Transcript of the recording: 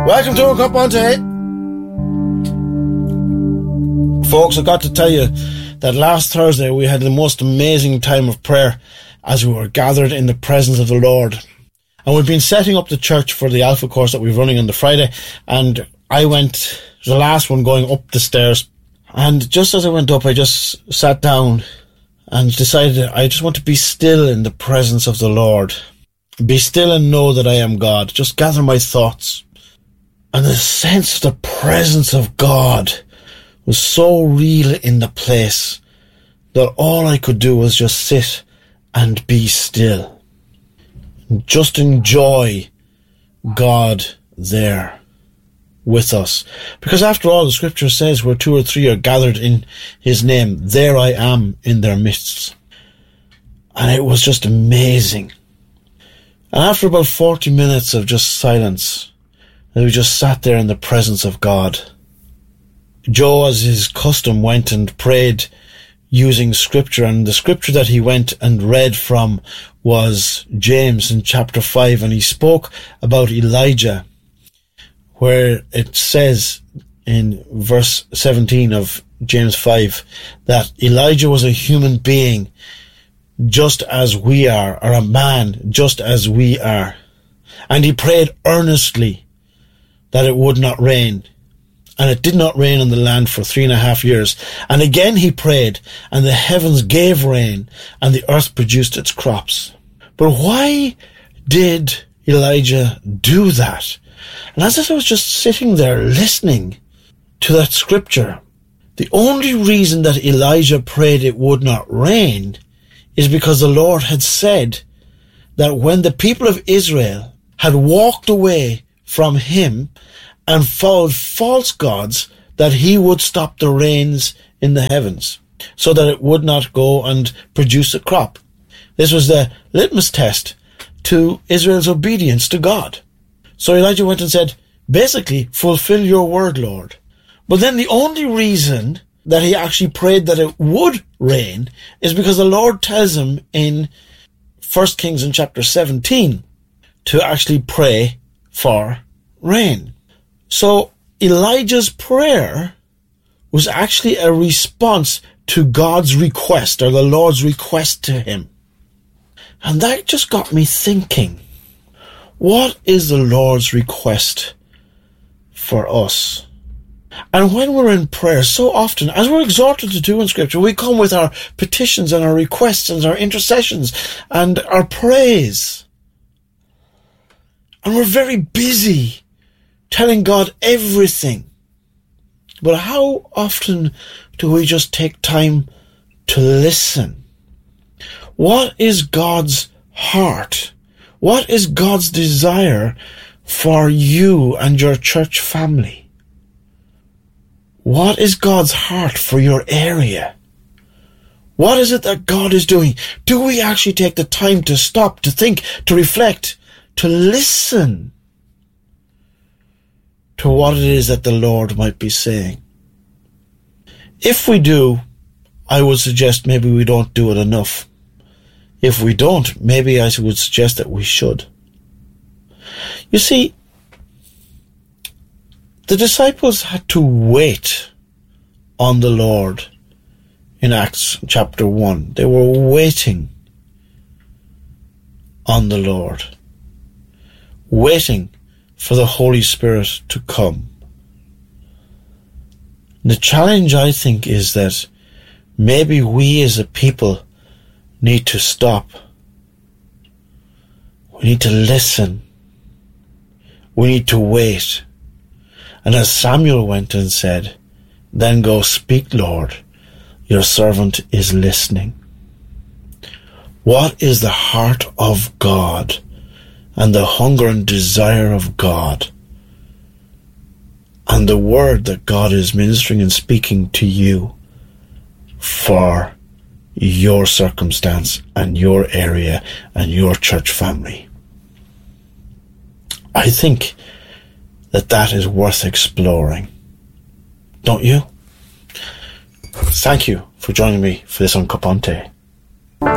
Welcome to A Cup on Tea. Folks, I've got to tell you that last Thursday we had the most amazing time of prayer as we were gathered in the presence of the Lord. And we've been setting up the church for the Alpha course that we're running on the Friday. And I went, the last one, going up the stairs. And just as I went up, I just sat down and decided I just want to be still in the presence of the Lord. Be still and know that I am God. Just gather my thoughts. And the sense of the presence of God was so real in the place that all I could do was just sit and be still. And just enjoy God there with us. Because after all, the scripture says where 2 or 3 are gathered in his name, there I am in their midst. And it was just amazing. And after about 40 minutes of just silence, we just sat there in the presence of God. Joe, as his custom, went and prayed using scripture, and the scripture that he went and read from was James in chapter 5, and he spoke about Elijah, where it says in verse 17 of James 5 that Elijah was a human being just as we are, or a man just as we are. And he prayed earnestly that it would not rain. And it did not rain on the land for 3.5 years. And again he prayed, and the heavens gave rain, and the earth produced its crops. But why did Elijah do that? And as I was just sitting there listening to that scripture, the only reason that Elijah prayed it would not rain is because the Lord had said that when the people of Israel had walked away from him and followed false gods, that he would stop the rains in the heavens so that it would not go and produce a crop. This was the litmus test to Israel's obedience to God. So Elijah went and said, basically, fulfill your word, Lord. But then the only reason that he actually prayed that it would rain is because the Lord tells him in 1 Kings in chapter 17 to actually pray for rain. So Elijah's prayer was actually a response to God's request, or the Lord's request to him. And that just got me thinking, what is the Lord's request for us? And when we're in prayer, so often, as we're exhorted to do in Scripture, we come with our petitions and our requests and our intercessions and our praise. And we're very busy telling God everything. But how often do we just take time to listen? What is God's heart? What is God's desire for you and your church family? What is God's heart for your area? What is it that God is doing? Do we actually take the time to stop, to think, to reflect, to listen to what it is that the Lord might be saying? If we do, I would suggest maybe we don't do it enough. If we don't, maybe I would suggest that we should. You see, the disciples had to wait on the Lord in Acts chapter 1. They were waiting on the Lord, waiting for the Holy Spirit to come. The challenge, I think, is that maybe we as a people need to stop. We need to listen. We need to wait. And as Samuel went and said, then go speak, Lord, your servant is listening. What is the heart of God and the hunger and desire of God and the word that God is ministering and speaking to you for your circumstance and your area and your church family? I think that is worth exploring. Don't you? Thank you for joining me for this on Cup on Tea.